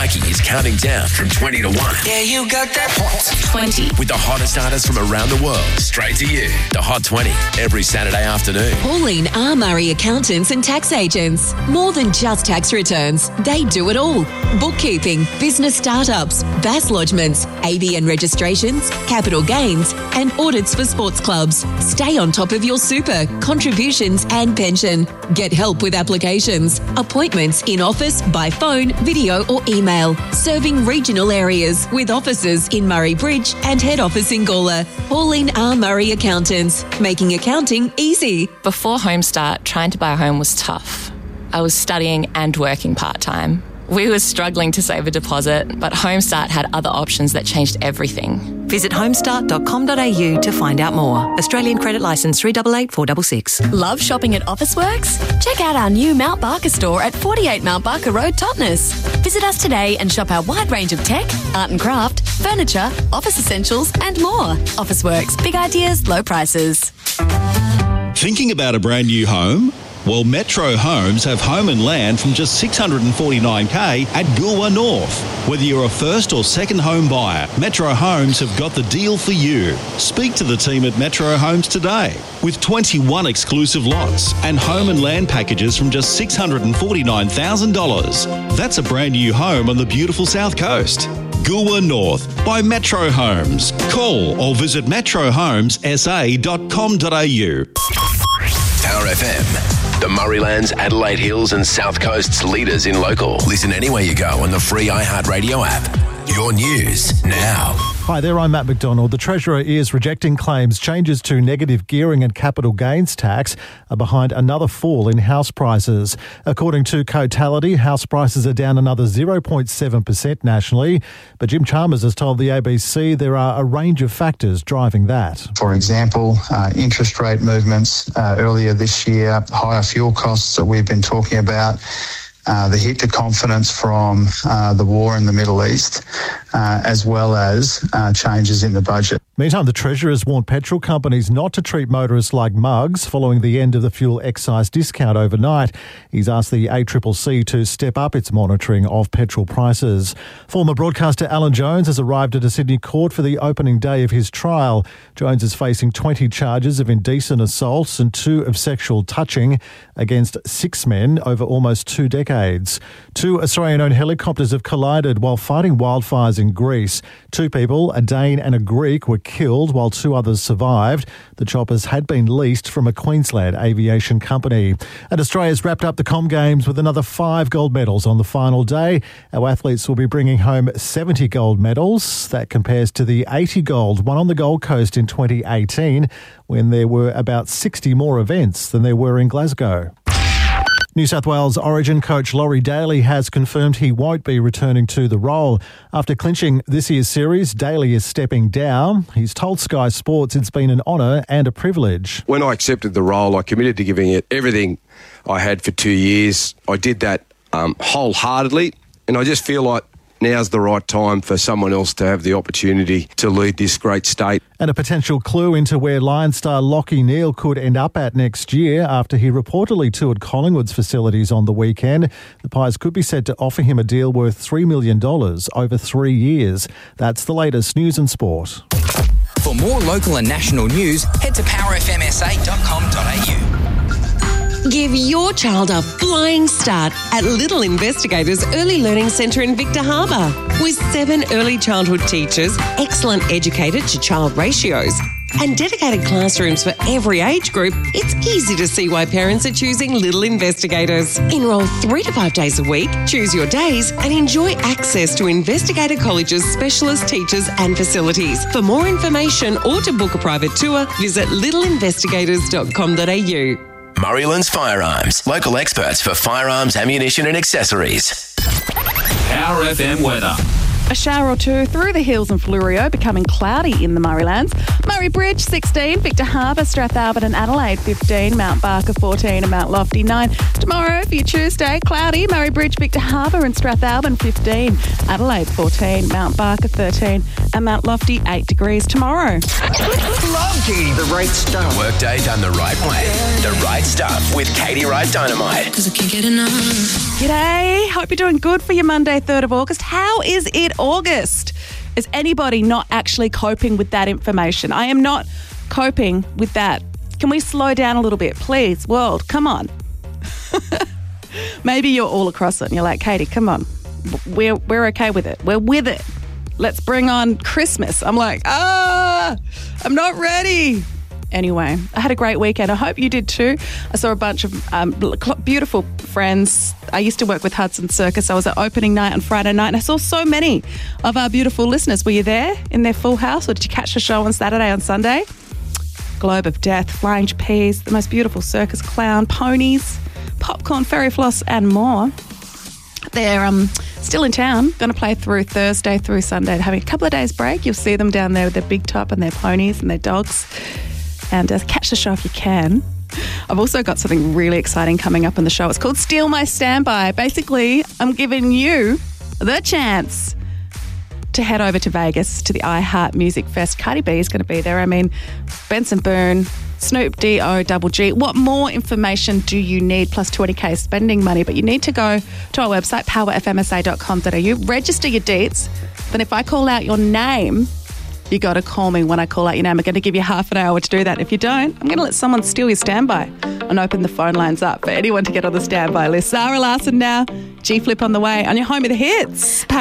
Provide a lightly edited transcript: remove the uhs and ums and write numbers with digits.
Mikey is counting down from 20 to 1. Yeah, you got that Hot 20. With the hottest artists from around the world, straight to you. The Hot 20, every Saturday afternoon. Pauline R. Murray Accountants and Tax Agents. More than just tax returns, they do it all. Bookkeeping, business startups, BAS lodgements, ABN registrations, capital gains, and audits for sports clubs. Stay on top of your super, contributions and pension. Get help with applications, appointments in office, by phone, video or email. Serving regional areas with offices in Murray Bridge and head office in Gawler. Pauline R. Murray Accountants, making accounting easy. Before Homestart, trying to buy a home was tough. I was studying and working part-time. We were struggling to save a deposit, but Homestart had other options that changed everything. Visit homestart.com.au to find out more. Australian credit licence 388466. Love shopping at Officeworks? Check out our new Mount Barker store at 48 Mount Barker Road, Totnes. Visit us today and shop our wide range of tech, art and craft, furniture, office essentials and more. Officeworks, big ideas, low prices. Thinking about a brand new home? Well, Metro Homes have home and land from just $649,000 at Goolwa North. Whether you're a first or second home buyer, Metro Homes have got the deal for you. Speak to the team at Metro Homes today. With 21 exclusive lots and home and land packages from just $649,000. That's a brand new home on the beautiful South Coast. Goolwa North by Metro Homes. Call or visit metrohomessa.com.au. Power FM. The Murraylands, Adelaide Hills and South Coast's leaders in local. Listen anywhere you go on the free iHeartRadio app. Your news now. Hi there, I'm Matt McDonald. The Treasurer is rejecting claims changes to negative gearing and capital gains tax are behind another fall in house prices. According to Cotality, house prices are down another 0.7% nationally. But Jim Chalmers has told the ABC there are a range of factors driving that. For example, interest rate movements earlier this year, higher fuel costs that we've been talking about, the hit to confidence from the war in the Middle East, as well as changes in the budget. Meantime, the Treasurer has warned petrol companies not to treat motorists like mugs following the end of the fuel excise discount overnight. He's asked the ACCC to step up its monitoring of petrol prices. Former broadcaster Alan Jones has arrived at a Sydney court for the opening day of his trial. Jones is facing 20 charges of indecent assaults and 2 of sexual touching against 6 men over almost 2 decades. 2 Australian-owned helicopters have collided while fighting wildfires in Greece. 2 people, a Dane and a Greek, were killed while 2 others survived. The choppers had been leased from a Queensland aviation company. And Australia's wrapped up the Com Games with another 5 gold medals on the final day. Our athletes will be bringing home 70 gold medals. That compares to the 80 gold won on the Gold Coast in 2018, when there were about 60 more events than there were in Glasgow. New South Wales Origin coach Laurie Daly has confirmed he won't be returning to the role. After clinching this year's series, Daly is stepping down. He's told Sky Sports it's been an honour and a privilege. When I accepted the role, I committed to giving it everything I had for 2 years. I did that wholeheartedly, and I just feel like now's the right time for someone else to have the opportunity to lead this great state. And a potential clue into where Lion star Lachie Neale could end up at next year after he reportedly toured Collingwood's facilities on the weekend. The Pies could be said to offer him a deal worth $3 million over 3 years. That's the latest news and sport. For more local and national news, head to powerfmsa.com.au. Give your child a flying start at Little Investigators Early Learning Centre in Victor Harbour. With 7 early childhood teachers, excellent educated to child ratios, and dedicated classrooms for every age group, it's easy to see why parents are choosing Little Investigators. Enroll 3 to 5 days a week, choose your days, and enjoy access to Investigator College's specialist teachers and facilities. For more information or to book a private tour, visit littleinvestigators.com.au. Murraylands Firearms, local experts for firearms, ammunition and accessories. Power FM weather. A shower or two through the hills and Fleurieu, becoming cloudy in the Murraylands. Murray Bridge 16, Victor Harbour, Strathalbyn and Adelaide 15, Mount Barker 14 and Mount Lofty 9. Tomorrow for your Tuesday, cloudy, Murray Bridge, Victor Harbour and Strathalbyn 15, Adelaide 14, Mount Barker 13 and Mount Lofty 8 degrees tomorrow. Love Katie, the right stuff. Workday done the right way. The right stuff with Katie Wright Dynamite. Because I can't get enough. G'day. Hope you're doing good for your Monday, 3rd of August. How is it August? Is anybody not actually coping with that information? I am not coping with that. Can we slow down a little bit, please? World, come on. Maybe you're all across it and you're like, Katie, come on. We're okay with it. We're with it. Let's bring on Christmas. I'm like, I'm not ready. Anyway, I had a great weekend. I hope you did too. I saw a bunch of beautiful friends. I used to work with Hudson Circus. I was at opening night on Friday night and I saw so many of our beautiful listeners. Were you there in their full house or did you catch the show on Saturday, on Sunday? Globe of Death, Flying Trapeze, the most beautiful circus clown, ponies, popcorn, fairy floss and more. They're still in town, going to play through Thursday through Sunday. Having a couple of days break. You'll see them down there with their big top and their ponies and their dogs. And catch the show if you can. I've also got something really exciting coming up in the show. It's called Steal My Standby. Basically, I'm giving you the chance to head over to Vegas to the iHeart Music Fest. Cardi B is going to be there. I mean, Benson Boone, Snoop D-O-double-G. What more information do you need? Plus 20K spending money. But you need to go to our website, powerfmsa.com.au, register your deets. Then if I call out your name, you got to call me when I call out your name. I'm going to give you half an hour to do that. If you don't, I'm going to let someone steal your standby and open the phone lines up for anyone to get on the standby list. Zara Larsson now, G-Flip on the way on your home of the hits.